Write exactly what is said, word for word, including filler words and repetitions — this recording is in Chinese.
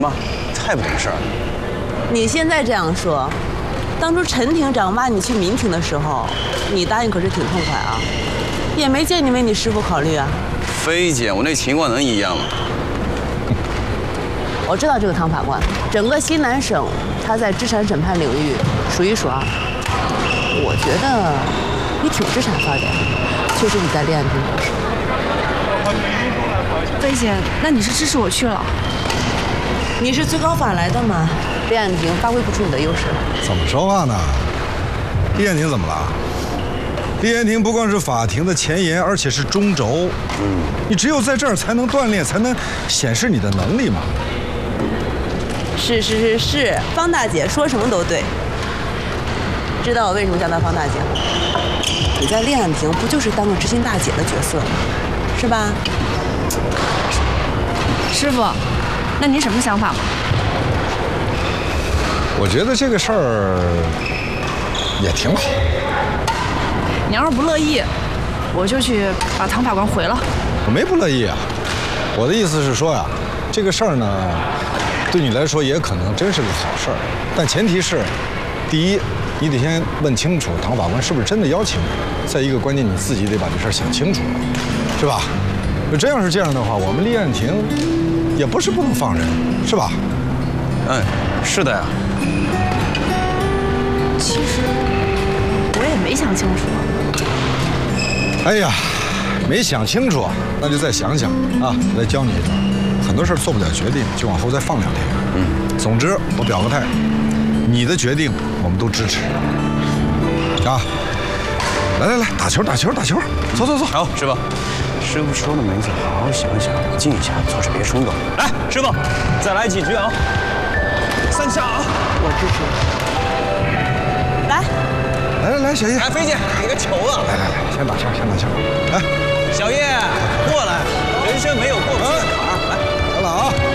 妈，太不懂事儿了。 你现在这样说，当初陈庭长挖你去民庭的时候，你答应可是挺痛快啊，也没见你为你师傅考虑啊。 飞姐，我那情况能一样吗？ 我知道这个汤法官，整个西南省他在资产审判领域数一数二。我觉得你挺资产范儿的，就是你在立案庭的时候。 飞姐，那你是支持我去了？ 你是最高法来的嘛？立案庭发挥不出你的优势。 怎么说话呢？立案庭怎么了？立案庭不光是法庭的前沿，而且是中轴。嗯，你只有在这儿才能锻炼，才能显示你的能力嘛。 是是是是，方大姐说什么都对。知道我为什么叫她方大姐吗？你在立案庭不就是当个执行大姐的角色吗？是吧？ 师傅，那您什么想法吗？ 我觉得这个事儿也挺好。 你要是不乐意，我就去把唐法官回了。 我没不乐意啊，我的意思是说呀，这个事儿呢，对你来说也可能真是个好事儿，但前提是，第一，你得先问清楚唐法官是不是真的邀请你；再一个关键，你自己得把这事儿想清楚，是吧？就这样是这样的话，我们立案庭也不是不能放人，是吧？ 嗯，是的呀。 其实我也没想清楚。 哎呀，没想清楚，那就再想想啊！我再教你一招，很多事儿做不了决定，就往后再放两天。嗯，总之我表个态，你的决定我们都支持。啊，来来来，打球打球打球，走走走。 好，师傅。师傅说的没错，好好想一想，冷静一下，做事别冲动。来，师傅，再来几局啊！三下啊！ 我支持。来， 来来来，小叶， 来，飞姐，给个球啊！ 来来来，先打球，先打球。来， 小叶，过来，人生没有过不去的坎儿。来， 来了啊！